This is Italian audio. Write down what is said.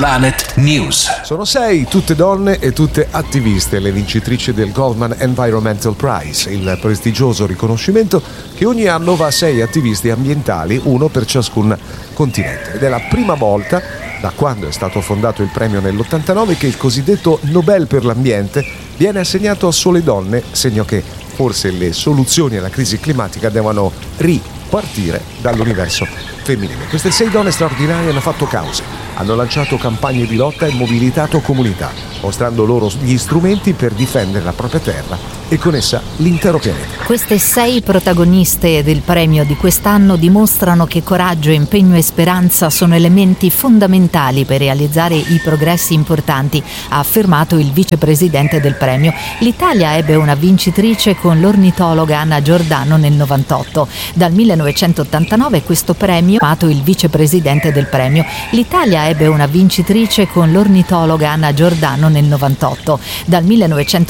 Planet News. Sono 6, tutte donne e tutte attiviste, le vincitrici del Goldman Environmental Prize, il prestigioso riconoscimento che ogni anno va a 6 attivisti ambientali, uno per ciascun continente. Ed è la prima volta, da quando è stato fondato il premio nell'89, che il cosiddetto Nobel per l'ambiente viene assegnato a sole donne, segno che forse le soluzioni alla crisi climatica devono ripartire dall'universo femminile. Queste 6 donne straordinarie hanno fatto cause, hanno lanciato campagne di lotta e mobilitato comunità, mostrando loro gli strumenti per difendere la propria terra e con essa l'intero pianeta. Queste 6 protagoniste del premio di quest'anno dimostrano che coraggio, impegno e speranza sono elementi fondamentali per realizzare i progressi importanti, ha affermato il vicepresidente del premio. L'Italia ebbe una vincitrice con l'ornitologa Anna Giordano nel 98. Dal 1989 questo premio ha amato il vicepresidente del premio. L'Italia ebbe una vincitrice con l'ornitologa Anna Giordano nel 98. Dal 1989